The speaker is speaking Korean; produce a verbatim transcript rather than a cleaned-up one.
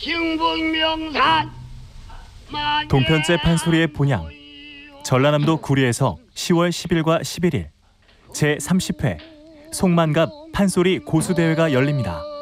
경북명산 동편제 판소리의 본향. 전라남도 구리에서 시월 십일과 십일일 제삼십 회 송만갑 판소리 고수대회가 열립니다.